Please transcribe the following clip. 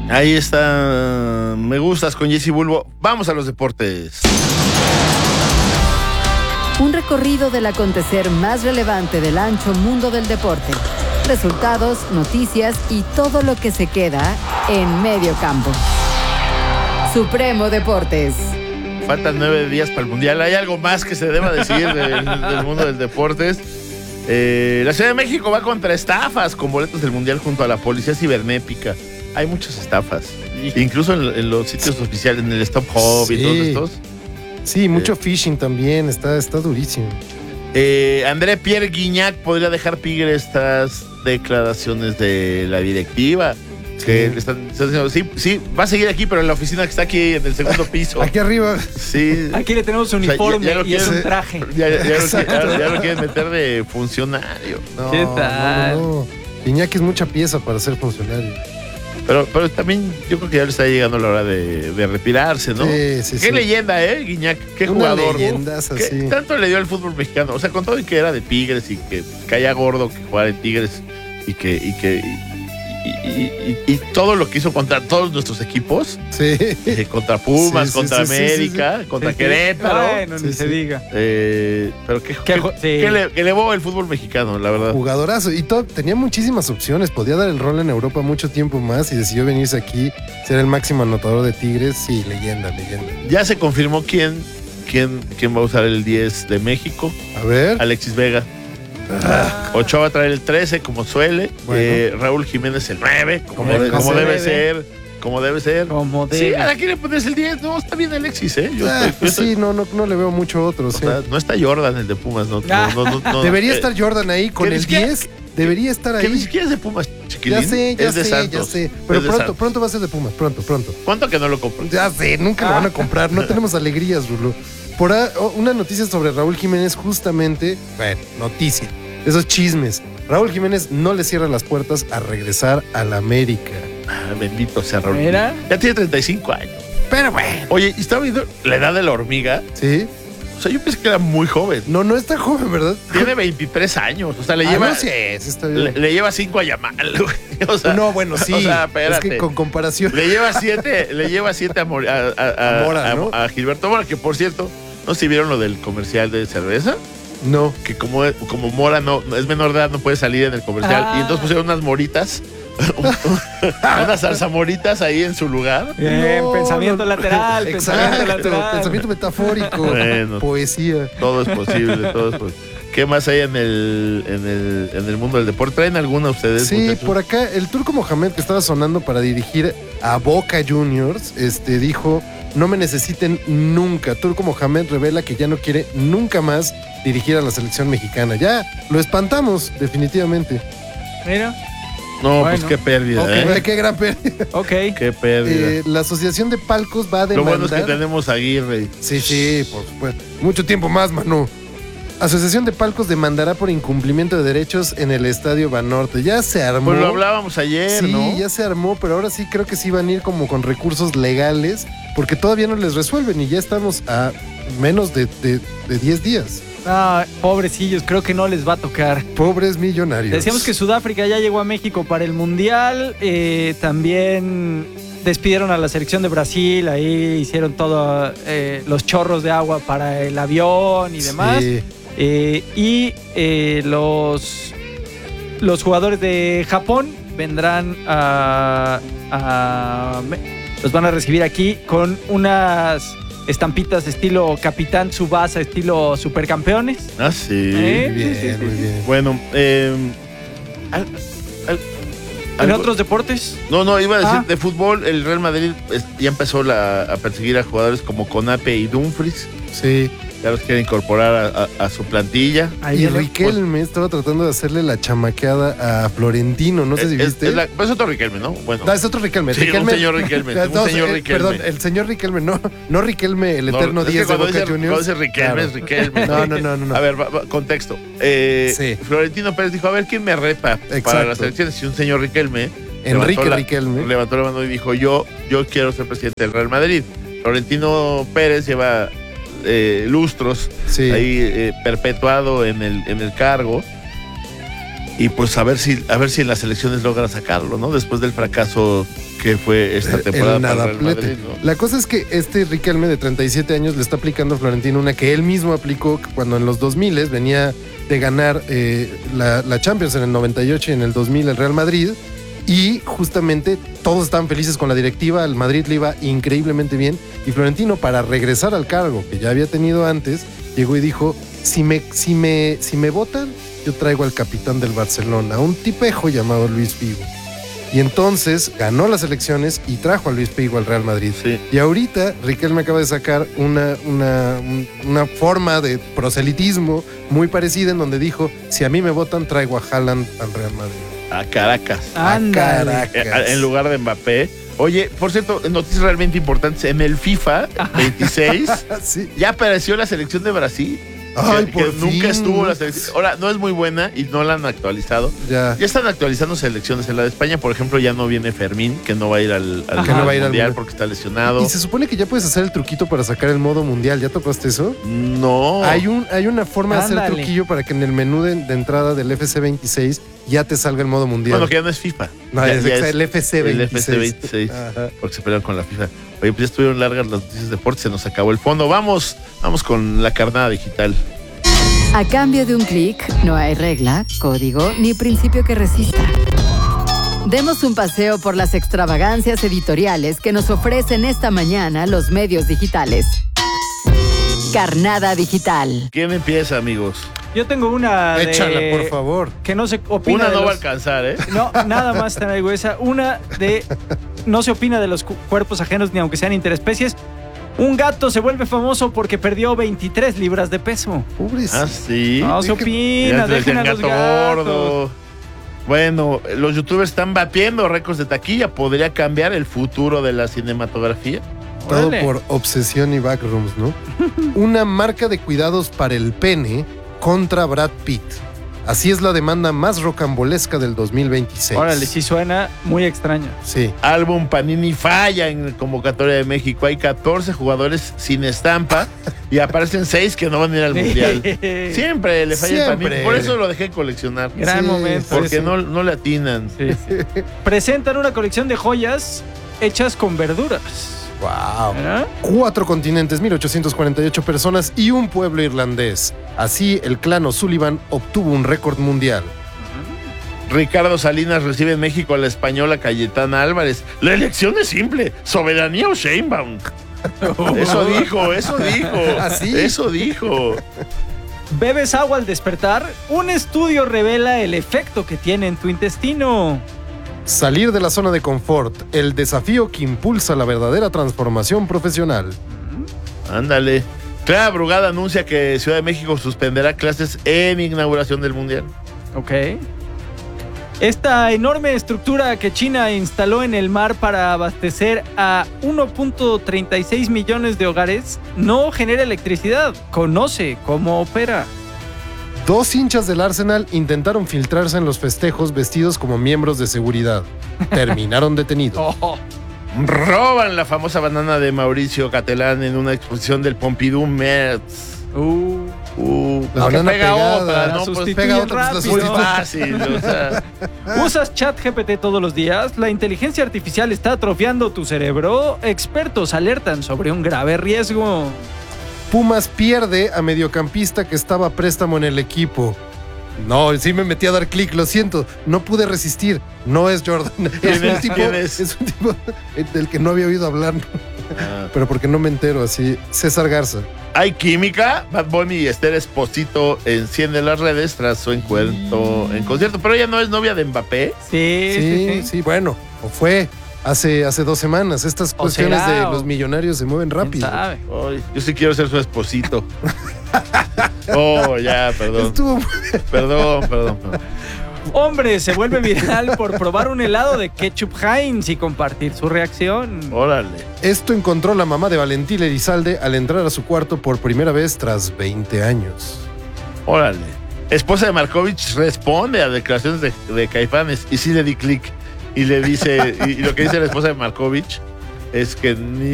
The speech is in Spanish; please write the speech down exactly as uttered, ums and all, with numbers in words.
Ahí está. Me gustas con Jessy Bulbo. Vamos a los deportes. Un recorrido del acontecer más relevante del ancho mundo del deporte. Resultados, noticias y todo lo que se queda en medio campo. Supremo Deportes. Faltan nueve días para el Mundial. ¿Hay algo más que se deba decir del, del mundo del deportes? Eh, la Ciudad de México va contra estafas con boletos del Mundial junto a la policía cibernética. Hay muchas estafas. Incluso en, en los sitios oficiales, en el Stop Hub sí. y todos estos. Sí, mucho eh. phishing también. Está, está durísimo. Eh, André Pierre Guignac podría dejar pigre estas declaraciones de la directiva. Que le están, están diciendo, sí, sí, va a seguir aquí, pero en la oficina que está aquí en el segundo piso. Aquí arriba. Sí. Aquí le tenemos un uniforme, o sea, ya, ya y es un traje. Ya, ya, ya, lo, ya, ya lo quieren meter de funcionario. No, ¿Qué tal? No, no. Guiñac es mucha pieza para ser funcionario. Pero, pero también yo creo que ya le está llegando la hora de, de retirarse, ¿no? Sí, sí, Qué sí. leyenda, ¿eh, Guiñac? Qué Una jugador. Leyendaza, ¿Qué sí. tanto le dio al fútbol mexicano? O sea, con todo y que era de Tigres y que caía gordo que jugara en Tigres y que... Y que y, y, y, y todo lo que hizo contra todos nuestros equipos. Sí. Eh, contra Pumas, sí, sí, contra sí, América, sí, sí. contra Sí, Querétaro. Bueno, Sí, ni sí. se diga. Eh, pero qué, Qué qué, jo- sí. qué le, que elevó el fútbol mexicano, la verdad. Jugadorazo. Y todo, tenía muchísimas opciones. Podía dar el rol en Europa mucho tiempo más y decidió venirse aquí, ser el máximo anotador de Tigres. Sí, leyenda, leyenda. Ya se confirmó quién, quién, quién va a usar el diez de México. A ver. Alexis Vega. Ah, Ochoa va a traer el trece, como suele. Bueno. Eh, Raúl Jiménez el nueve, como, Como de- debe como ser. debe ser. Como debe ser. Como Sí, de... ¿a quién le pones el diez? No, está bien Alexis, ¿eh? Yo ah, estoy- yo pues estoy- sí, no, no, no le veo mucho otro. o Sí. sea, no está Jordan, el de Pumas. No, Ah. no, no, no, no. Debería Eh, estar Jordan ahí con que el ni siquiera- diez. Debería estar Que ni ahí. siquiera es de Pumas, chiquilín. Ya sé, ya es de sé, Santos. ya sé. Pero Es de pronto, Santos. pronto va a ser de Pumas, pronto, pronto. ¿Cuánto que no lo compras? Ya sé, nunca lo van a comprar. No tenemos alegrías, Rulo. Por a- oh, una noticia sobre Raúl Jiménez, justamente. Bueno, noticia. Esos chismes. Raúl Jiménez no le cierra las puertas a regresar al América. Ah, bendito sea Raúl. Mira. Ya tiene treinta y cinco años. Pero bueno. Oye, ¿y estaba viendo la edad de la hormiga? ¿Sí? O sea, yo pensé que era muy joven. No, no está joven, ¿verdad? Tiene veintitrés años. O sea, le Ah, lleva. no, sí, sí está le, bien. le lleva cinco a Yamal, güey. O sea, No, bueno, sí. O sea, es espérate. que con comparación. Le lleva siete, le lleva siete a, Mor- a, a- A Mora, a- ¿no? a Gilberto Mora, que por cierto, ¿no se vieron lo del comercial de cerveza? No. Que como, como Mora no, no es menor de edad, no puede salir en el comercial. Ah. Y entonces pusieron unas moritas, unas salsamoritas ahí en su lugar. Bien, No, pensamiento no. lateral, pensamiento Exacto, lateral. pensamiento metafórico. Bueno. Poesía. Todo es posible, todo es posible. ¿Qué más hay en el, en el, en el mundo del deporte? ¿Traen alguna ustedes? Sí, muchachos? por acá el Turco Mohamed, que estaba sonando para dirigir a Boca Juniors, este, dijo, no me necesiten nunca. Turco Mohamed revela que ya no quiere nunca más dirigir a la selección mexicana. Ya, lo espantamos, definitivamente. Mira, No, Bueno. pues qué pérdida, Ok, ¿eh? qué gran pérdida. ok. Qué pérdida. Eh, la Asociación de Palcos va a Lo demandar... bueno es que tenemos a Aguirre. Sí, sí, por supuesto. Mucho tiempo más, Manu. Asociación de Palcos demandará por incumplimiento de derechos en el Estadio Banorte. Ya se armó. Pues lo hablábamos ayer, Sí, ¿no? ya se armó, pero ahora sí creo que sí van a ir como con recursos legales, porque todavía no les resuelven y ya estamos a menos de, de, de diez días. Ah, pobrecillos, creo que no les va a tocar. Pobres millonarios. Decíamos que Sudáfrica ya llegó a México para el Mundial. eh, también despidieron a la selección de Brasil. Ahí hicieron todos los chorros de agua para el avión y demás. Sí. Eh, y eh, los, los jugadores de Japón vendrán a, a- los van a recibir aquí con unas estampitas estilo Capitán Tsubasa, estilo Supercampeones. Ah, sí. ¿Eh? Muy bien, Sí, sí, muy sí. bien. Bueno, eh, al- al- ¿En algo- otros deportes? No, no, iba a decir, Ah. de fútbol, el Real Madrid es- ya empezó la- a perseguir a jugadores como Conape y Dumfries. Sí. Ya los quiere incorporar a, a- a su plantilla. Ahí Y viene. Riquelme estaba tratando de hacerle la chamaqueada a Florentino, no sé si Es- viste. es la- pues es otro Riquelme, ¿no? Bueno. No, es otro Riquelme. Sí, Riquelme- un señor Riquelme, un No, señor eh, Riquelme. Perdón, el señor Riquelme, no, no Riquelme, el No, eterno es que diez de cuando Boca dice- Juniors. Cuando dice Riquelme, Claro. es Riquelme. No, no, no, no, no. A ver, va- va, contexto. Eh, Sí. Florentino Pérez dijo, a ver, ¿quién me reta para Exacto. las elecciones? Y un señor Riquelme. Enrique levantó la- Riquelme. Levantó la mano y dijo, yo, yo quiero ser presidente del Real Madrid. Florentino Pérez lleva eh, lustros Sí. ahí eh, perpetuado en el, en el cargo. Y pues a ver si a ver si en las elecciones logra sacarlo, ¿no? Después del fracaso que fue esta temporada El para el Real nadaplete. Madrid, ¿no? La cosa es que este Riquelme de treinta y siete años le está aplicando a Florentino una que él mismo aplicó cuando en los dos mil venía de ganar eh, la, la Champions en el noventa y ocho y en el dos mil el Real Madrid. Y justamente todos estaban felices con la directiva, al Madrid le iba increíblemente bien. Y Florentino, para regresar al cargo que ya había tenido antes, llegó y dijo, si me, si me, si me votan, yo traigo al capitán del Barcelona, un tipejo llamado Luis Figo. Y entonces ganó las elecciones y trajo a Luis Figo al Real Madrid. Sí. Y ahorita Riquelme acaba de sacar una, una, una forma de proselitismo muy parecida en donde dijo, si a mí me votan, traigo a Haaland al Real Madrid. A Caracas. A Ándale. Caracas. Eh, En lugar de Mbappé. Oye, por cierto, noticias realmente importantes. En el FIFA veintiséis Sí. ya apareció la selección de Brasil. Ay, que, por que fin. nunca estuvo la selección. Ahora, no es muy buena y no la han actualizado. Ya. Ya están actualizando selecciones. En la de España, por ejemplo, ya no viene Fermín, que no va a ir al, al, Que no al va a ir al mundial mundial. porque está lesionado. Y se supone que ya puedes hacer el truquito para sacar el modo mundial. ¿Ya tocaste eso? No. Hay, un, hay una forma de hacer Ándale. truquillo para que en el menú de, de entrada del F C veintiséis ya te salga el modo mundial. Bueno, que ya no es FIFA. No, Ya- es, ya exa- el F C el veintiséis. F C veintiséis. Ajá. Porque se pelearon con la FIFA. Oye, pues ya estuvieron largas las noticias de deportes, se nos acabó el fondo. Vamos, vamos con la carnada digital. A cambio de un clic, no hay regla, código ni principio que resista. Demos un paseo por las extravagancias editoriales que nos ofrecen esta mañana los medios digitales. Carnada digital. ¿Quién empieza, amigos? Yo tengo una de... Échala, por favor. Que no se opina Una de no va a los- alcanzar, ¿eh? No, nada más traigo esa. Una de... No se opina de los cu- cuerpos ajenos ni aunque sean interespecies. Un gato se vuelve famoso porque perdió veintitrés libras de peso. Pobrecito. Ah, sí. No se Ya opina, te dejen decían a los gato gatos. gordo. Bueno, los youtubers están batiendo récords de taquilla. ¿Podría cambiar el futuro de la cinematografía? Todo Órale. por obsesión y backrooms, ¿no? Una marca de cuidados para el pene contra Brad Pitt. Así es la demanda más rocambolesca del dos mil veintiséis. Órale, sí suena muy extraño. Sí. Álbum Panini falla en convocatoria de México. Hay catorce jugadores sin estampa y aparecen seis que no van a ir al mundial. Siempre le falla el Siempre. Panini. Por eso lo dejé coleccionar. Gran Sí, momento. Porque ese. no, no le atinan. Sí, sí. Presentan una colección de joyas hechas con verduras. Wow. ¿Verdad? Cuatro continentes, mil ochocientas cuarenta y ocho personas y un pueblo irlandés. Así, el clan O'Sullivan obtuvo un récord mundial. Ricardo Salinas recibe en México a la española Cayetana Álvarez. La elección es simple: soberanía o Sheinbaum. Eso dijo, eso dijo. ¿Ah, sí? Eso dijo. ¿Bebes agua al despertar? Un estudio revela el efecto que tiene en tu intestino. Salir de la zona de confort, el desafío que impulsa la verdadera transformación profesional. Ándale. Clara Brugada anuncia que Ciudad de México suspenderá clases en inauguración del Mundial. Ok. Esta enorme estructura que China instaló en el mar para abastecer a uno punto treinta y seis millones de hogares no genera electricidad. Conoce cómo opera. Dos hinchas del Arsenal intentaron filtrarse en los festejos vestidos como miembros de seguridad. Terminaron detenidos. Oh, Roban la famosa banana de Mauricio Catelán en una exposición del Pompidou Merz. uh, Uh, La que banana pega pegada. otra, La ¿no? Pues sustituyen pega otra, pues la muy rápido. fácil, o sea. ¿Usas ChatGPT todos los días? ¿La inteligencia artificial está atrofiando tu cerebro? Expertos alertan sobre un grave riesgo. Pumas pierde a mediocampista que estaba a préstamo en el equipo. No, sí me metí a dar clic, lo siento. No pude resistir. No es Jordan. Es ¿Quién un es? tipo, ¿Quién es? es un tipo del que no había oído hablar, Ah. pero porque no me entero así. César Garza. Hay química. Bad Bunny y Esther Esposito enciende las redes tras su encuentro en concierto. Pero ella no es novia de Mbappé. Sí, Sí, sí, sí, sí. bueno, o fue hace, hace dos semanas. Estas O cuestiones será, de o- los millonarios se mueven ¿Quién rápido. sabe? Ay, yo sí quiero ser su esposito. Oh, ya, perdón. Estuvo Perdón, perdón. perdón. Hombre se vuelve viral por probar un helado de ketchup Heinz y compartir su reacción. Órale. Esto encontró la mamá de Valentín Elizalde al entrar a su cuarto por primera vez tras veinte años. Órale. Esposa de Markovich responde a declaraciones de, de Caifanes y sí le di clic y le dice, y, y lo que dice la esposa de Markovich es que ni